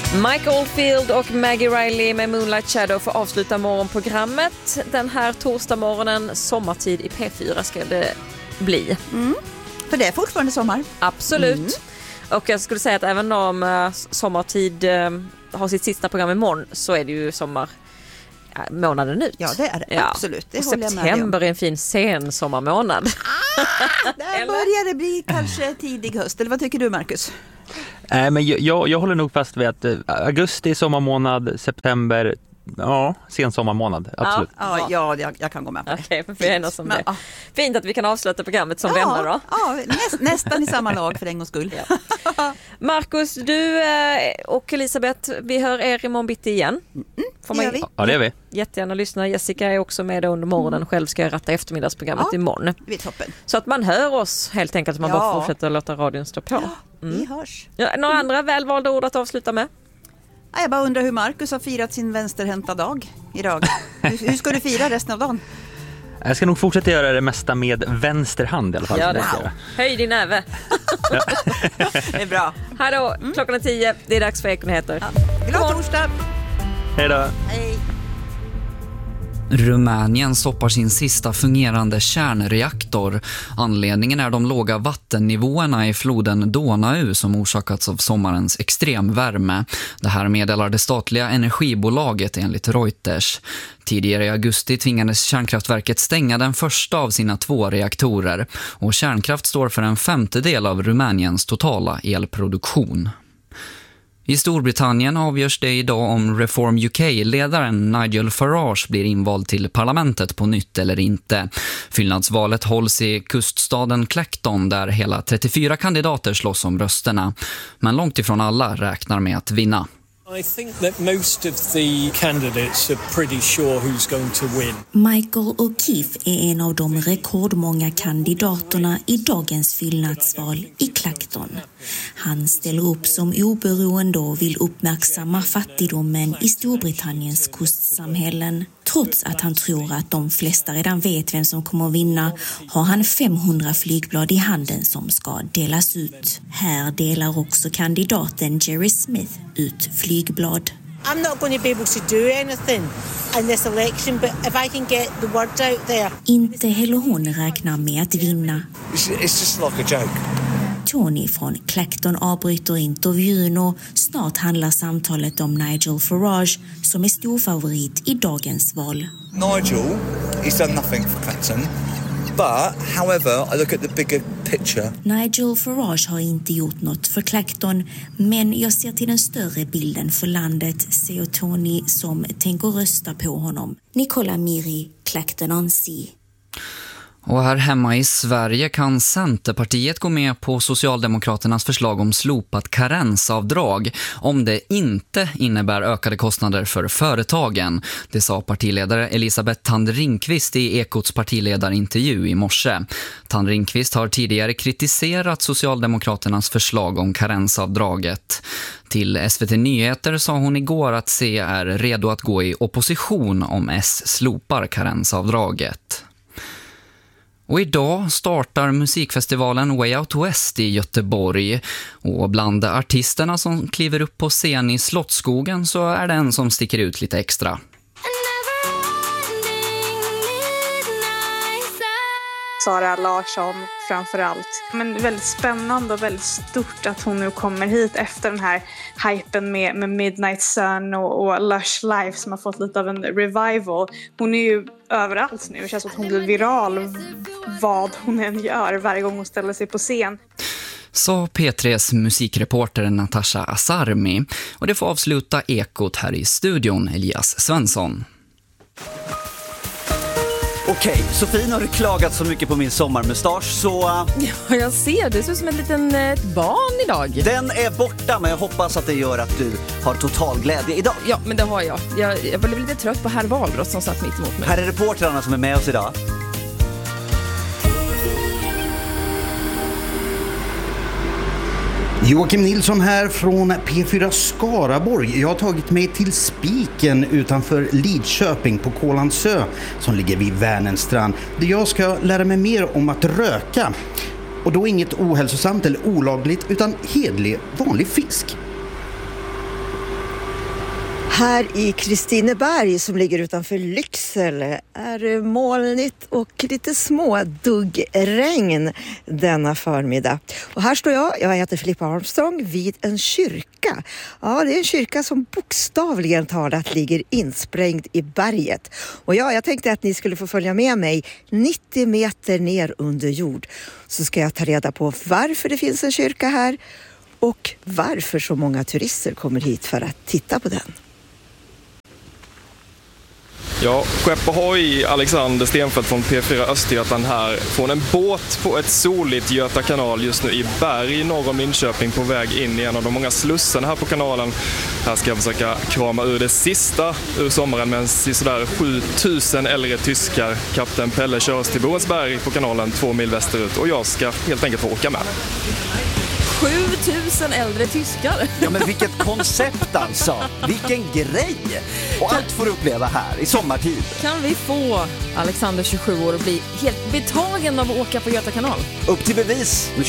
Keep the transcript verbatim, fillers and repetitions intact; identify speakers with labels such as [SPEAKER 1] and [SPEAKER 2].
[SPEAKER 1] Michael Field och Maggie Riley med Moonlight Shadow får avsluta morgonprogrammet. Den här torsdag morgonen, sommartid i P fyra ska det bli.
[SPEAKER 2] Mm. För det är fortfarande sommar.
[SPEAKER 1] Absolut.
[SPEAKER 2] Mm.
[SPEAKER 1] Och jag skulle säga att även om uh, sommartid uh, har sitt sista program imorgon så är det ju sommar uh, månaden ut.
[SPEAKER 2] Ja, det är det.
[SPEAKER 1] Ja.
[SPEAKER 2] Absolut. Det
[SPEAKER 1] och
[SPEAKER 2] håller jag med
[SPEAKER 1] september är en fin sen sommarmånad.
[SPEAKER 2] Ah, där börjar det bli kanske tidig höst. Eller vad tycker du, Marcus?
[SPEAKER 3] Nej, men jag, jag håller nog fast vid att uh, augusti är sommarmånad, september, ja, sen sommarmånad, absolut.
[SPEAKER 2] Ja, ja, ja jag, jag kan gå med på det.
[SPEAKER 1] Okej, okay, för vi är som men, det. Ja. Fint att vi kan avsluta programmet som
[SPEAKER 2] ja,
[SPEAKER 1] vänner då.
[SPEAKER 2] Ja, näst, nästan i samma lag för en gångs skull.
[SPEAKER 1] Ja. Marcus, du och Elisabeth, vi hör er imorgon bitti igen.
[SPEAKER 2] Mm,
[SPEAKER 1] Får
[SPEAKER 2] det
[SPEAKER 1] man
[SPEAKER 2] gör vi.
[SPEAKER 3] Ja, det är vi.
[SPEAKER 1] Jättegärna lyssna. Jessica är också med under morgonen. Mm. Själv ska jag ratta eftermiddagsprogrammet
[SPEAKER 2] ja,
[SPEAKER 1] imorgon.
[SPEAKER 2] Det är toppen.
[SPEAKER 1] Så att man hör oss helt enkelt. Man ja. bara fortsätter att låta radion stå på.
[SPEAKER 2] Ja,
[SPEAKER 1] mm.
[SPEAKER 2] vi hörs.
[SPEAKER 1] Ja, några mm. andra välvalda ord att avsluta med?
[SPEAKER 2] Jag bara undrar hur Marcus har firat sin vänsterhänta dag idag. hur, hur ska du fira resten av dagen?
[SPEAKER 3] Jag ska nog fortsätta göra det mesta med vänster hand i alla fall.
[SPEAKER 1] Ja, det wow. Höj din näve.
[SPEAKER 2] Ja. Det är bra.
[SPEAKER 1] Här då, mm. klockan är tio. Det är dags för Ekonyheter.
[SPEAKER 2] Ja. Glad torsdag.
[SPEAKER 3] Hej då.
[SPEAKER 2] Hej.
[SPEAKER 4] Rumänien stoppar sin sista fungerande kärnreaktor. Anledningen är de låga vattennivåerna i floden Donau som orsakats av sommarens extremvärme. Det här meddelar det statliga energibolaget enligt Reuters. Tidigare i augusti tvingades kärnkraftverket stänga den första av sina två reaktorer. Och kärnkraft står för en femtedel av Rumäniens totala elproduktion. I Storbritannien avgörs det idag om Reform U K-ledaren Nigel Farage blir invald till parlamentet på nytt eller inte. Fyllnadsvalet hålls i kuststaden Clacton där hela trettiofyra kandidater slåss om rösterna. Men långt ifrån alla räknar med att vinna.
[SPEAKER 5] I think that most of the candidates are pretty sure who's going to win.
[SPEAKER 6] Michael O'Keefe är en av de rekordmånga kandidaterna i dagens fyllnadsval i Clacton. Han ställer upp som oberoende och vill uppmärksamma fattigdomen i Storbritanniens kustsamhällen. Trots att han tror att de flesta redan vet vem som kommer att vinna har han femhundra flygblad i handen som ska delas ut. Här delar också kandidaten Jerry Smith ut flygblad.
[SPEAKER 7] I'm not going to be able to do anything in this election, but if I can get the word out there.
[SPEAKER 6] Inte heller hon räknar med att vinna.
[SPEAKER 5] It's just like a joke.
[SPEAKER 6] Tony från Clacton avbryter intervjun och snart handlar samtalet om Nigel Farage som är stor favorit i dagens val.
[SPEAKER 8] Nigel, he's done nothing for Clacton. But, however, I look at the bigger picture.
[SPEAKER 6] Nigel Farage har inte gjort något för Clacton, men jag ser till den större bilden för landet, säger Tony som tänker rösta på honom. Nicola Miri, Clacton on Sea.
[SPEAKER 4] Och här hemma i Sverige kan Centerpartiet gå med på Socialdemokraternas förslag om slopat karensavdrag om det inte innebär ökade kostnader för företagen. Det sa partiledare Elisabeth Thand Ringqvist i Ekots partiledarintervju i morse. Thand Ringqvist har tidigare kritiserat Socialdemokraternas förslag om karensavdraget. Till S V T Nyheter sa hon igår att C är redo att gå i opposition om S slopar karensavdraget. Och idag startar musikfestivalen Way Out West i Göteborg. Och bland artisterna som kliver upp på scen i Slottsskogen så är det en som sticker ut lite extra.
[SPEAKER 9] Sara Larsson framförallt. Men väldigt spännande och väldigt stort att hon nu kommer hit efter den här hypen med, med Midnight Sun och, och Lush Life som har fått lite av en revival. Hon är ju överallt nu. Det känns som att hon blir viral vad hon än gör varje gång hon ställer sig på scen.
[SPEAKER 4] Sa P tre:s musikreporter Natasha Asarmi. Och det får avsluta Ekot här i studion, Elias Svensson.
[SPEAKER 10] Okej, Sofie, har du klagat så mycket på min sommarmustasch så...
[SPEAKER 11] Ja, jag ser. Det ser ut som ett litet ett barn idag.
[SPEAKER 10] Den är borta, men jag hoppas att det gör att du har total glädje idag.
[SPEAKER 11] Ja, men det har jag. Jag, jag blev lite trött på herr Wahlroth som satt mitt emot mig.
[SPEAKER 10] Här är reportrarna som är med oss idag.
[SPEAKER 12] Joakim Nilsson här från P fyra Skaraborg. Jag har tagit mig till Spiken utanför Lidköping på Kålandsö som ligger vid Vänernstrand. Där jag ska lära mig mer om att röka. Och då inget ohälsosamt eller olagligt utan hedlig vanlig fisk.
[SPEAKER 13] Här i Kristineberg som ligger utanför Lycksele är det molnigt och lite små duggregn denna förmiddag. Och här står jag, jag heter Filippa Armstrong, vid en kyrka. Ja, det är en kyrka som bokstavligen talat ligger insprängd i berget. Och ja, jag tänkte att ni skulle få följa med mig nittio meter ner under jord. Så ska jag ta reda på varför det finns en kyrka här och varför så många turister kommer hit för att titta på den.
[SPEAKER 14] Ja, skepp ohoj, Alexander Stenfeldt från P fyra Östergötland här från en båt på ett soligt Göta kanal just nu i Berg norr om Linköping på väg in i en av de många slussarna här på kanalen. Här ska jag försöka krama ur det sista ur sommaren med sådär sju tusen äldre tyskar. Kapten Pelle körs till Borensberg på kanalen två mil västerut och jag ska helt enkelt få åka med.
[SPEAKER 11] sju tusen äldre tyskar.
[SPEAKER 10] Ja, men vilket koncept alltså. Vilken grej. Och allt får du uppleva här i sommartid.
[SPEAKER 11] Kan vi få Alexander tjugosju år att bli helt betagen av att åka på Göta kanal?
[SPEAKER 10] Upp till bevis. Nu